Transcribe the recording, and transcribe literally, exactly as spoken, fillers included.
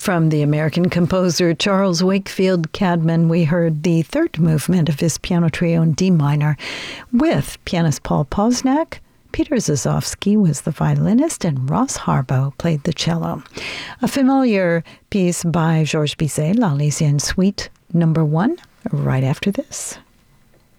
From the American composer Charles Wakefield Cadman, we heard the third movement of his piano trio in D minor with pianist Paul Posnack. Peter Zazowski was the violinist, and Ross Harbo played the cello. A familiar piece by Georges Bizet, L'Arlésienne Suite number one, right after this.